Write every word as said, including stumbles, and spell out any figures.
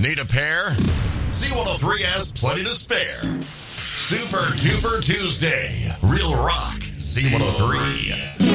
Need a pair? Z one oh three has plenty to spare. Super Duper Tuesday. Real Rock. Z one oh three.